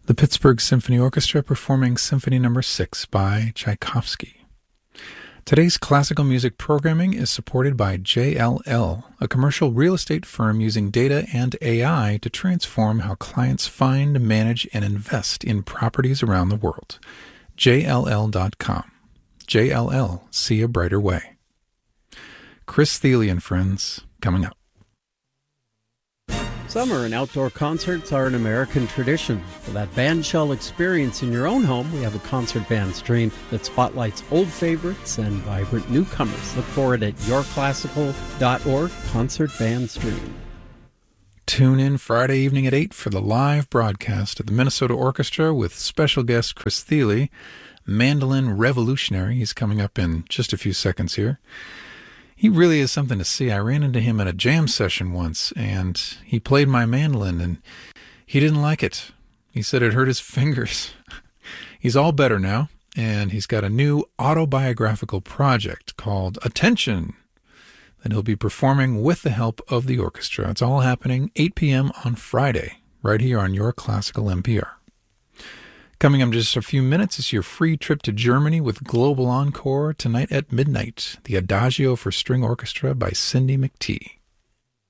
The Pittsburgh Symphony Orchestra performing Symphony No. 6 by Tchaikovsky. Today's classical music programming is supported by JLL, a commercial real estate firm using data and AI to transform how clients find, manage, and invest in properties around the world. JLL.com. JLL, see a brighter way. Chris Thile and friends, coming up. Summer and outdoor concerts are an American tradition. For that bandshell experience in your own home, we have a concert band stream that spotlights old favorites and vibrant newcomers. Look for it at yourclassical.org concert band stream. Tune in Friday evening at 8 for the live broadcast of the Minnesota Orchestra with special guest Chris Thile, mandolin revolutionary. He's coming up in just a few seconds here. He really is something to see. I ran into him at a jam session once, and he played my mandolin, and he didn't like it. He said it hurt his fingers. He's all better now, and he's got a new autobiographical project called Attention that he'll be performing with the help of the orchestra. It's all happening 8 p.m. on Friday, right here on Your Classical NPR. Coming up in just a few minutes is your free trip to Germany with Global Encore tonight at midnight, the Adagio for String Orchestra by Cindy McTee.